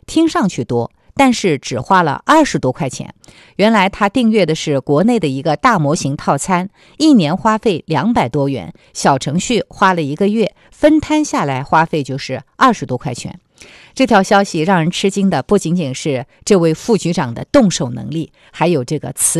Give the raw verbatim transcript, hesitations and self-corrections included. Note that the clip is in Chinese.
听上去多，但是只花了二十多块钱。原来他订阅的是国内的一个大模型套餐，一年花费两百多元，小程序花了一个月，分摊下来花费就是二十多块钱。这条消息让人吃惊的不仅仅是这位副局长的动手能力，还有这个慈